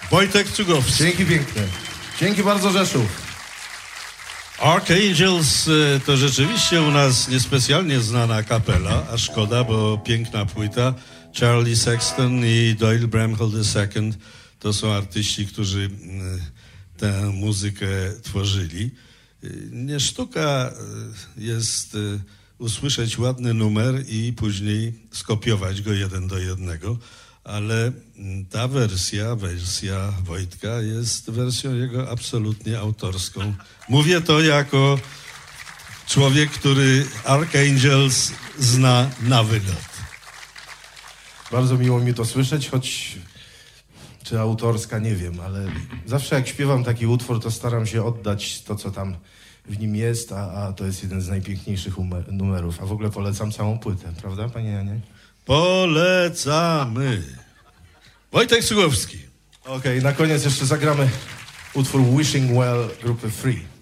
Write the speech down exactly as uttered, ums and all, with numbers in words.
Wojtek Cugowski. Dzięki piękne. Dzięki bardzo, Rzeszów. Archangels to rzeczywiście u nas niespecjalnie znana kapela, a szkoda, bo piękna płyta. Charlie Sexton i Doyle Bramhall drugi to są artyści, którzy tę muzykę tworzyli. Nie sztuka jest usłyszeć ładny numer i później skopiować go jeden do jednego, ale ta wersja, wersja Wojtka jest wersją jego absolutnie autorską. Mówię to jako człowiek, który Archangels zna na wylot. Bardzo miło mi to słyszeć, choć czy autorska, nie wiem, ale zawsze jak śpiewam taki utwór, to staram się oddać to, co tam w nim jest, a, a to jest jeden z najpiękniejszych umer- numerów. A w ogóle polecam całą płytę, prawda, panie Janie? Polecamy. Wojtek Cugowski. Okej, okay, na koniec jeszcze zagramy utwór Wishing Well grupy Free.